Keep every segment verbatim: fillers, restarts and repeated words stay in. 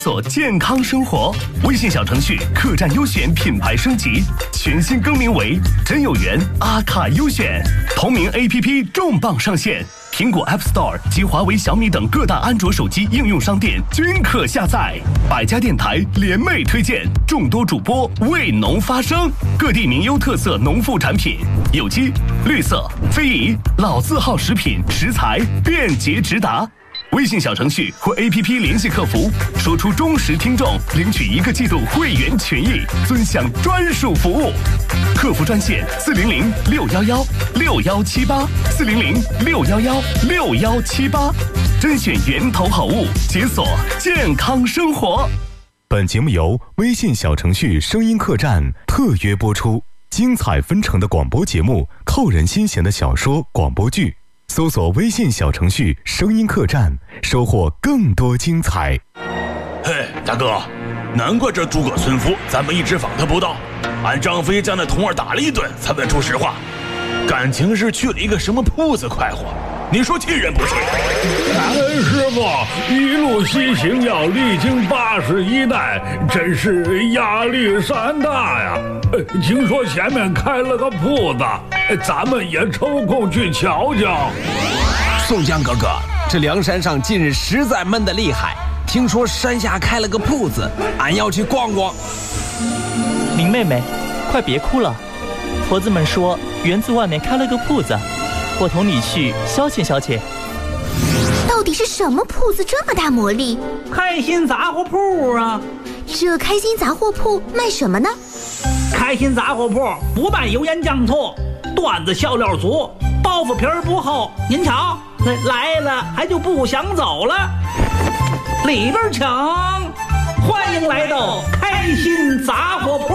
做健康生活，微信小程序客栈优选品牌升级，全新更名为真有缘阿卡优选，同名 A P P 重磅上线，苹果 App Store 及华为、小米等各大安卓手机应用商店均可下载。百家电台联袂推荐，众多主播为农发声，各地名优特色农副产品，有机、绿色、非遗、老字号食品食材便捷直达。微信小程序或 A P P 联系客服，说出忠实听众领取一个季度会员权益，尊享专属服务。客服专线四零零六幺幺六幺七八四零零六幺幺六幺七八，甄选源头好物，解锁健康生活。 本节目由微信小程序声音客栈特约播出，精彩纷呈的广播节目，扣人心弦的小说广播剧。搜索微信小程序声音客栈，收获更多精彩。 嘿，大哥，难怪这诸葛孙夫咱们一直访他不到，俺张飞将那童儿打了一顿才问出实话，感情是去了一个什么铺子快活，你说气人不气？ 感恩师傅一路西行，要历经八十一代，真是压力山大呀！听说前面开了个铺子，咱们也抽空去瞧瞧。 宋江哥哥，这梁山上近日实在闷得厉害，听说山下开了个铺子，俺要去逛逛。 林妹妹，快别哭了，婆子们说园子外面开了个铺子，我同你去消遣消遣。 到底是什么铺子这么大魔力？ 开心杂货铺啊！ 这开心杂货铺卖什么呢？ 开心杂货铺不卖油盐酱醋，段子笑料足，包袱皮儿不厚。您瞧，来了还就不想走了。里边请，欢迎来到开心杂货铺。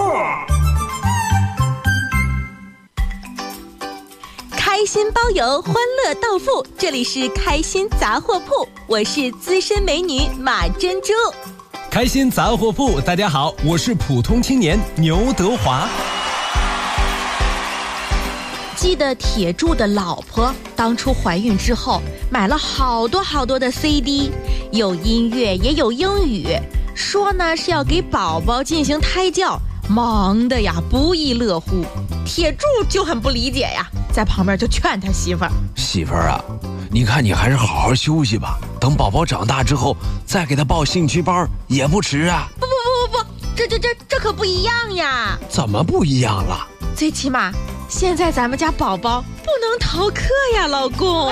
开心包邮，欢乐到付，这里是开心杂货铺，我是资深美女马珍珠。 开心杂货铺，大家好，我是普通青年牛德华。 记得铁柱的老婆当初怀孕之后，买了好多好多的 C D， 有音乐也有英语，说呢是要给宝宝进行胎教，忙得呀不亦乐乎。铁柱就很不理解呀，在旁边就劝他媳妇儿： 媳妇儿啊，你看你还是好好休息吧，等宝宝长大之后再给他报兴趣班也不迟啊。 不不不不不，这这这这可不一样呀。 怎么不一样了？ 最起码现在咱们家宝宝不能逃课呀，老公。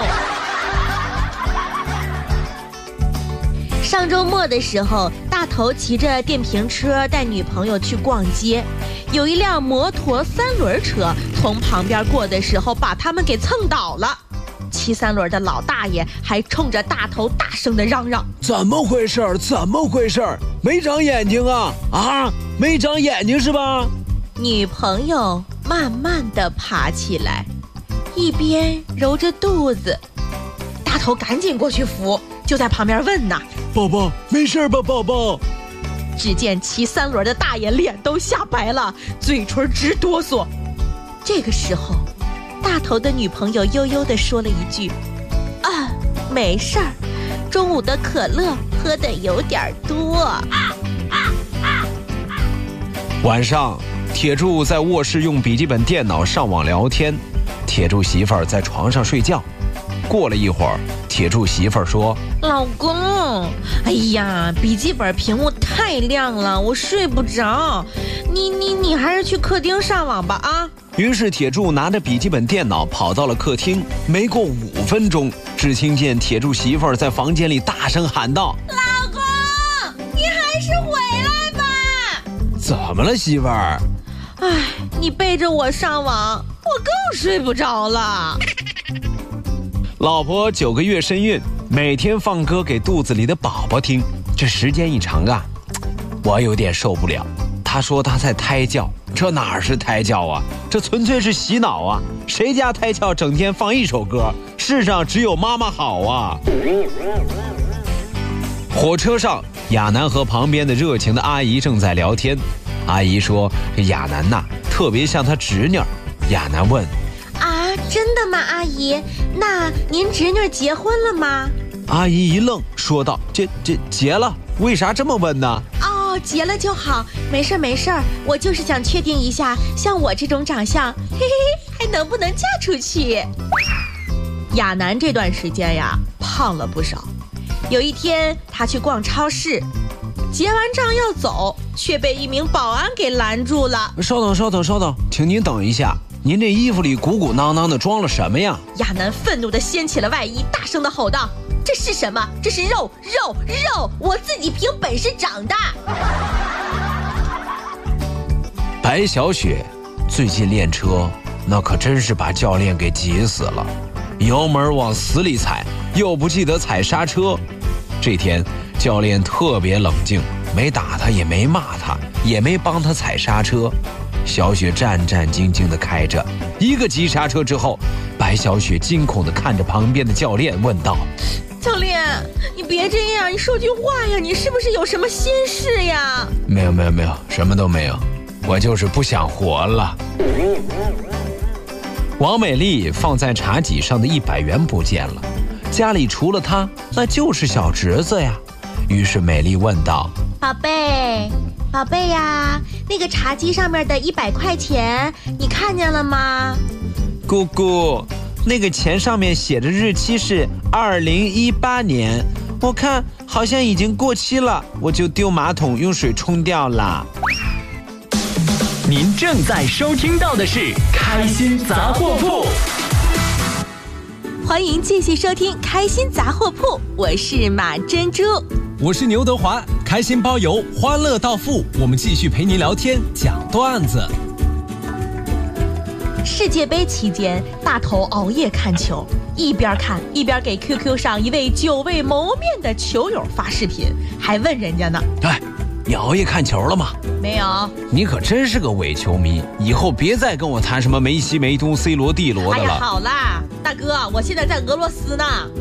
上周末的时候，大头骑着电瓶车带女朋友去逛街，有一辆摩托三轮车从旁边过的时候把他们给蹭倒了。骑三轮的老大爷还冲着大头大声地嚷嚷： 怎么回事？怎么回事？没长眼睛啊？啊，没长眼睛是吧？ 女朋友慢慢地爬起来，一边揉着肚子，大头赶紧过去扶，就在旁边问呐： 宝宝没事吧宝宝？ 只见骑三轮的大爷脸都吓白了，嘴唇直哆嗦。这个时候大头的女朋友悠悠地说了一句：啊，没事儿，中午的可乐喝得有点多。 晚上铁柱在卧室用笔记本电脑上网聊天，铁柱媳妇儿在床上睡觉。过了一会儿，铁柱媳妇儿说： 老公，哎呀，笔记本屏幕太亮了，我睡不着，你你你还是去客厅上网吧啊。 于是铁柱拿着笔记本电脑跑到了客厅，没过五分钟，只听见铁柱媳妇儿在房间里大声喊道： 老公，你还是回来吧。 怎么了媳妇儿？ 哎，你背着我上网，我更睡不着了。 老婆九个月身孕，每天放歌给肚子里的宝宝听，这时间一长啊，我有点受不了。她说她在胎教，这哪是胎教啊，这纯粹是洗脑啊！谁家胎教整天放一首歌？世上只有妈妈好啊！火车上，亚楠和旁边的热情的阿姨正在聊天。阿姨说：“这亚楠呐，特别像她侄女。”亚楠问：“ 啊，真的吗，阿姨？那您侄女结婚了吗？” 阿姨一愣，说道：“结结结了。” 为啥这么问呢？ 哦，结了就好，没事没事，我就是想确定一下，像我这种长相，嘿嘿嘿，还能不能嫁出去？亚楠这段时间呀，胖了不少。有一天，他去逛超市，结完账要走，却被一名保安给拦住了。 稍等，稍等，稍等，请您等一下，您这衣服里鼓鼓囊囊的装了什么呀？ 亚楠愤怒地掀起了外衣，大声地吼道：“这是什么？这是肉，肉，肉！我自己凭本事长的。” 白小雪最近练车，那可真是把教练给急死了，油门往死里踩，又不记得踩刹车。这天教练特别冷静，没打他，也没骂他，也没帮他踩刹车。小雪战战兢兢地开着，一个急刹车之后，白小雪惊恐地看着旁边的教练，问道：“ 教练，你别这样，你说句话呀，你是不是有什么心事呀？”“ 没有，没有，没有，什么都没有，我就是不想活了。”王美丽放在茶几上的一百元不见了，家里除了她，那就是小侄子呀。于是美丽问道：“ 宝贝，宝贝呀，那个茶几上面的一百块钱，你看见了吗？”“ 姑姑，那个钱上面写的日期是二零一八年，我看好像已经过期了，我就丢马桶用水冲掉了。” 您正在收听到的是《开心杂货铺》， 欢迎继续收听《开心杂货铺》，我是马珍珠， 我是牛德华，开心包邮，欢乐到付，我们继续陪您聊天讲段子。 世界杯期间，大头熬夜看球，一边看一边给 Q Q 上一位久未谋面的球友发视频，还问人家呢：“ 哎，你熬夜看球了吗？”“ 没有。”“ 你可真是个伪球迷，以后别再跟我谈什么梅西、梅东、C 罗、D 罗的了。”“ 哎呀，好啦，大哥，我现在在俄罗斯呢。”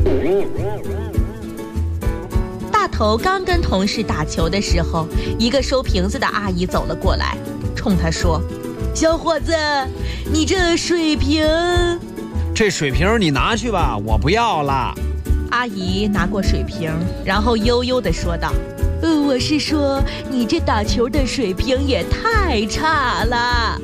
大头刚跟同事打球的时候，一个收瓶子的阿姨走了过来，冲他说：“小伙子，你这水瓶……”“ 这水瓶你拿去吧，我不要了。” 阿姨拿过水瓶，然后悠悠地说道：“呃，我是说，你这打球的水平也太差了。”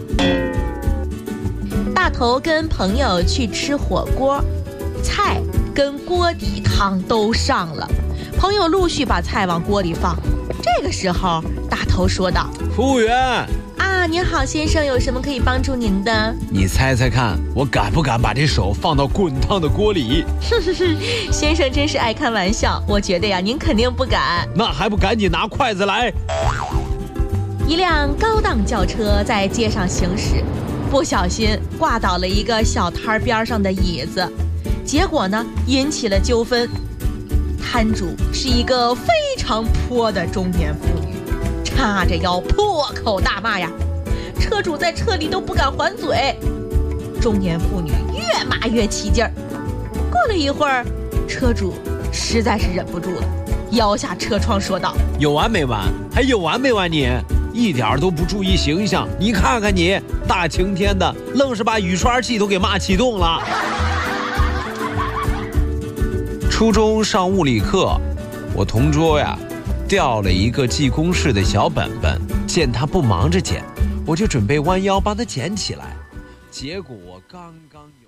大头跟朋友去吃火锅，菜跟锅底汤都上了，朋友陆续把菜往锅里放。这个时候，大头说道：“ 服务员啊，您好，先生，有什么可以帮助您的？”“ 你猜猜看，我敢不敢把这手放到滚烫的锅里？”“ 哼哼哼，先生真是爱开玩笑，我觉得呀，您肯定不敢。”“ 那还不赶紧拿筷子来！” 一辆高档轿车在街上行驶，不小心挂倒了一个小摊边上的椅子，结果呢，引起了纠纷。摊主是一个非常泼的中年妇女，叉着腰破口大骂呀，车主在车里都不敢还嘴。中年妇女越骂越起劲儿。过了一会儿，车主实在是忍不住了，摇下车窗说道：“ 有完没完？还有完没完你？一点都不注意形象！你看看你，大晴天的，愣是把雨刷器都给骂启动了。”初中上物理课，我同桌呀掉了一个记公式的小本本，见他不忙着捡，我就准备弯腰帮他捡起来，结果我刚刚